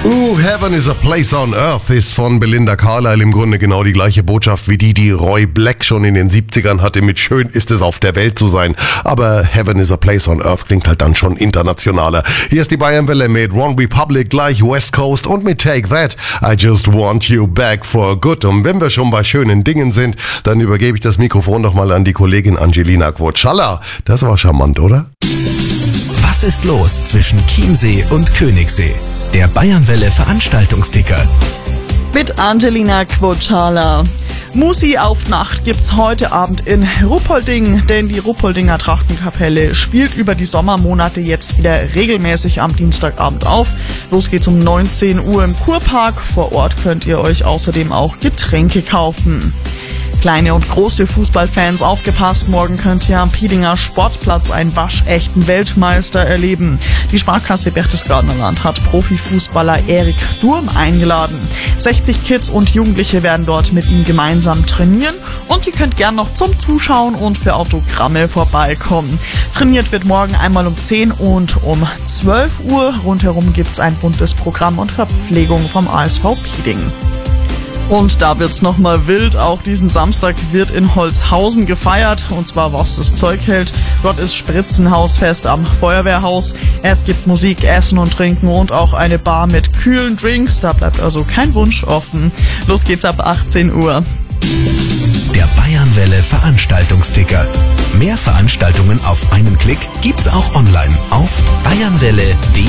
Heaven is a Place on Earth ist von Belinda Carlisle im Grunde genau die gleiche Botschaft wie die Roy Black schon in den 70ern hatte mit Schön ist es auf der Welt zu sein. Aber Heaven is a Place on Earth klingt halt dann schon internationaler. Hier ist die Bayernwelle mit One Republic gleich West Coast und mit Take That, I Just Want You Back for Good. Und wenn wir schon bei schönen Dingen sind, dann übergebe ich das Mikrofon doch mal an die Kollegin Angelina Quotschalla. Das war charmant, oder? Was ist los zwischen Chiemsee und Königssee? Der Bayernwelle Veranstaltungsticker. Mit Angelina Quotschalla. Musi auf Nacht gibt's heute Abend in Ruppolding, denn die Ruppoldinger Trachtenkapelle spielt über die Sommermonate jetzt wieder regelmäßig am Dienstagabend auf. Los geht's um 19 Uhr im Kurpark. Vor Ort könnt ihr euch außerdem auch Getränke kaufen. Kleine und große Fußballfans, aufgepasst, morgen könnt ihr am Piedinger Sportplatz einen waschechten Weltmeister erleben. Die Sparkasse Berchtesgadener Land hat Profifußballer Erik Durm eingeladen. 60 Kids und Jugendliche werden dort mit ihm gemeinsam trainieren und ihr könnt gern noch zum Zuschauen und für Autogramme vorbeikommen. Trainiert wird morgen einmal um 10 und um 12 Uhr. Rundherum gibt's ein buntes Programm und Verpflegung vom ASV Pieding. Und da wird's nochmal wild. Auch diesen Samstag wird in Holzhausen gefeiert. Und zwar, was das Zeug hält. Dort ist Spritzenhausfest am Feuerwehrhaus. Es gibt Musik, Essen und Trinken und auch eine Bar mit kühlen Drinks. Da bleibt also kein Wunsch offen. Los geht's ab 18 Uhr. Der Bayernwelle Veranstaltungsticker. Mehr Veranstaltungen auf einen Klick gibt's auch online auf bayernwelle.de.